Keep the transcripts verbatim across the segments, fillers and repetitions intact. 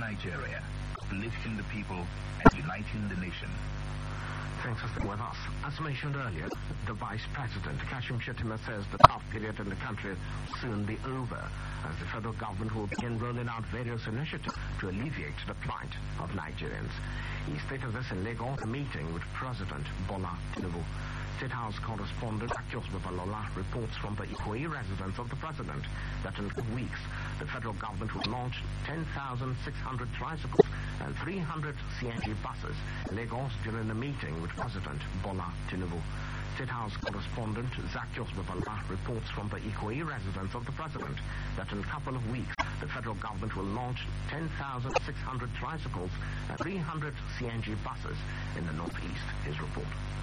Nigeria, uplifting the people and uniting the nation. Thanks for staying with us. As mentioned earlier, the Vice President, Kashim Shettima, says the tough period in the country will soon be over, as the federal government will begin rolling out various initiatives to alleviate the plight of Nigerians. He stated this in Lagos, a meeting with President Bola Tinubu. State House correspondent Akios Babalola reports from the Ikoyi residence of the president that in weeks the federal government will launch ten thousand six hundred tricycles and three hundred C N G buses in Lagos during a meeting with President Bola Tinubu. State House correspondent Zakios Babalola reports from the Ikoyi residence of the president that in a couple of weeks the federal government will launch ten thousand six hundred tricycles and three hundred C N G buses in the northeast. His report.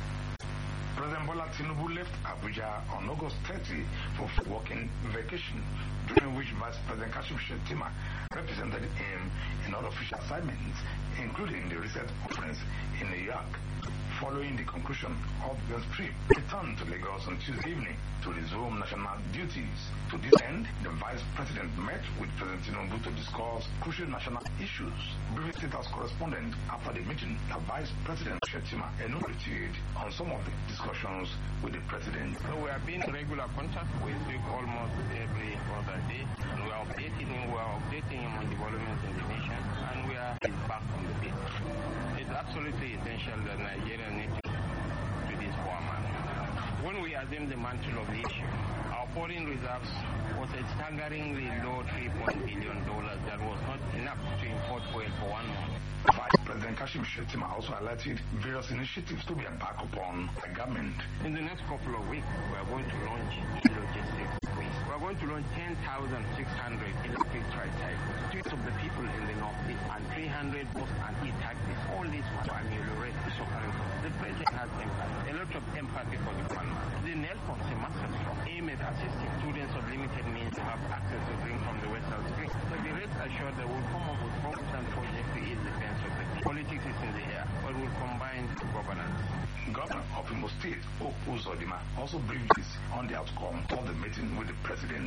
President Bola Tinubu left Abuja on August thirtieth for working vacation, during which Vice President Kashim Shettima represented him in other official assignments, including the recent conference in New York. Following the conclusion of the trip, he returned to Lagos on Tuesday evening to resume national duties. To this end, the Vice President met with President Tinubu to discuss crucial national issues. Briefing State House correspondent, after the meeting, the Vice President Shettima enumerated on some of the discussions with the President. So we have been in regular contact with him almost every other day, and we are updating him, we are updating him on developments in the nation, and we are back on the beat. It's absolutely essential that Nigeria needs to this format. When we assumed the mantle of the issue, our foreign reserves was a staggeringly low three point billion dollars that was not enough to import oil for one month. Vice President Kashim Shettima also highlighted various initiatives to be embarked upon by government. In the next couple of weeks, we are going to launch e-logistics. We are going to launch ten thousand six hundred electric tricycles, streets of the people in the northeast, and three hundred bus and e-taxis. All this to ameliorate the suffering. The president has empathy, a lot of empathy for the farmer. The NELCOM is a massive strong aim at assisting students of limited means to have access to drink from the West South Street. So the rest assured that we'll come up with programs and projects to ease the pains of the people. Politics is in the air, but we'll combine governance. Governor of Imo State, Hope Uzodimma, also briefed this on the outcome of the meeting with the president.